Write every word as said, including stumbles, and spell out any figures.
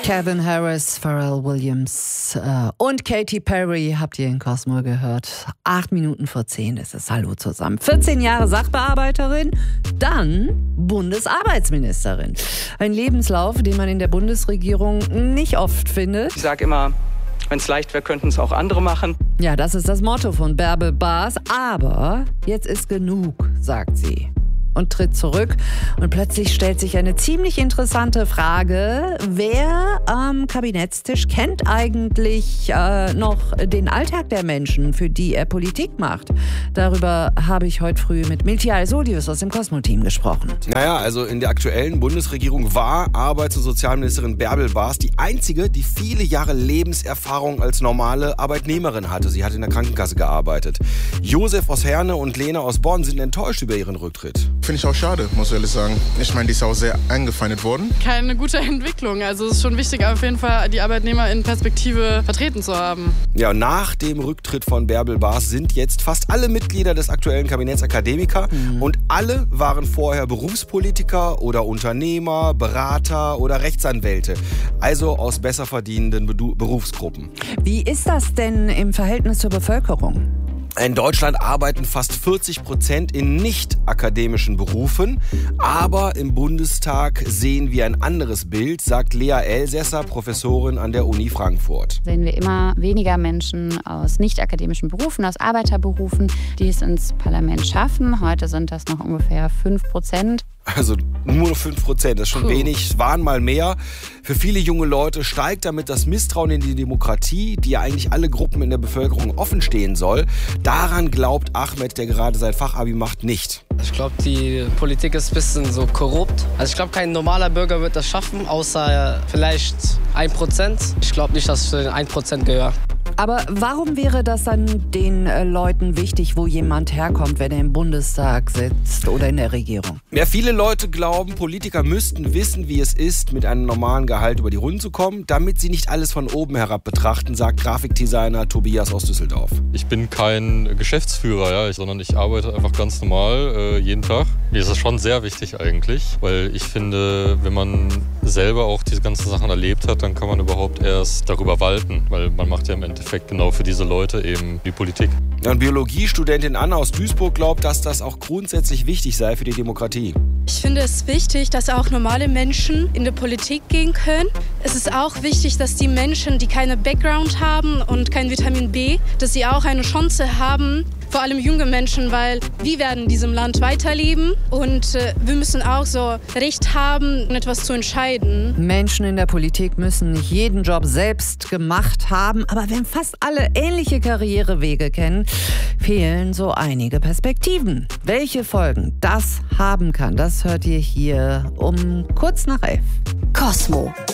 Calvin Harris, Pharrell Williams äh, und Katy Perry habt ihr in Cosmo gehört. Acht Minuten vor zehn ist es. Hallo zusammen. vierzehn Jahre Sachbearbeiterin, dann Bundesarbeitsministerin. Ein Lebenslauf, den man in der Bundesregierung nicht oft findet. Ich sage immer, wenn es leicht wäre, könnten es auch andere machen. Ja, das ist das Motto von Bärbel Baas. Aber jetzt ist genug, sagt sie. Und tritt zurück. Und plötzlich stellt sich eine ziemlich interessante Frage. Wer am Kabinettstisch kennt eigentlich äh, noch den Alltag der Menschen, für die er Politik macht? Darüber habe ich heute früh mit Miltia Alsodius aus dem Cosmo-Team gesprochen. Naja, also in der aktuellen Bundesregierung war Arbeits- und Sozialministerin Bärbel Baas die einzige, die viele Jahre Lebenserfahrung als normale Arbeitnehmerin hatte. Sie hat in der Krankenkasse gearbeitet. Josef aus Herne und Lena aus Bonn sind enttäuscht über ihren Rücktritt. Finde ich auch schade, muss ich ehrlich sagen. Ich meine, die ist auch sehr eingefeindet worden. Keine gute Entwicklung. Also es ist schon wichtig, auf jeden Fall die Arbeitnehmer in Perspektive vertreten zu haben. Ja, nach dem Rücktritt von Bärbel Baas sind jetzt fast alle Mitglieder des aktuellen Kabinetts Akademiker. Mhm. Und alle waren vorher Berufspolitiker oder Unternehmer, Berater oder Rechtsanwälte. Also aus besser verdienenden Bedu- Berufsgruppen. Wie ist das denn im Verhältnis zur Bevölkerung? In Deutschland arbeiten fast vierzig Prozent in nicht-akademischen Berufen. Aber im Bundestag sehen wir ein anderes Bild, sagt Lea Elsässer, Professorin an der Uni Frankfurt. Sehen wir immer weniger Menschen aus nicht-akademischen Berufen, aus Arbeiterberufen, die es ins Parlament schaffen. Heute sind das noch ungefähr fünf Prozent. Also nur fünf Prozent, das ist schon Puh. wenig, es waren mal mehr. Für viele junge Leute steigt damit das Misstrauen in die Demokratie, die ja eigentlich alle Gruppen in der Bevölkerung offen stehen soll. Daran glaubt Ahmed, der gerade sein Fachabi macht, nicht. Ich glaube, die Politik ist ein bisschen so korrupt. Also ich glaube, kein normaler Bürger wird das schaffen, außer vielleicht ein Prozent. Ich glaube nicht, dass ich zu den ein Prozent gehöre. Aber warum wäre das dann den äh, Leuten wichtig, wo jemand herkommt, wenn er im Bundestag sitzt oder in der Regierung? Ja, viele Leute glauben, Politiker müssten wissen, wie es ist, mit einem normalen Gehalt über die Runden zu kommen, damit sie nicht alles von oben herab betrachten, sagt Grafikdesigner Tobias aus Düsseldorf. Ich bin kein Geschäftsführer, ja, sondern ich arbeite einfach ganz normal äh, jeden Tag. Mir ist das schon sehr wichtig eigentlich, weil ich finde, wenn man selber auch diese ganzen Sachen erlebt hat, dann kann man überhaupt erst darüber walten, weil man macht ja im Endeffekt genau für diese Leute eben die Politik. Ja, und Biologiestudentin Anna aus Duisburg glaubt, dass das auch grundsätzlich wichtig sei für die Demokratie. Ich finde es wichtig, dass auch normale Menschen in die Politik gehen können. Es ist auch wichtig, dass die Menschen, die keine Background haben und kein Vitamin B, dass sie auch eine Chance haben, vor allem junge Menschen, weil wir werden in diesem Land weiterleben und äh, wir müssen auch so Recht haben, etwas zu entscheiden. Menschen in der Politik müssen nicht jeden Job selbst gemacht haben, aber wenn fast alle ähnliche Karrierewege kennen, fehlen so einige Perspektiven. Welche Folgen das haben kann, das hört ihr hier um kurz nach elf. Cosmo.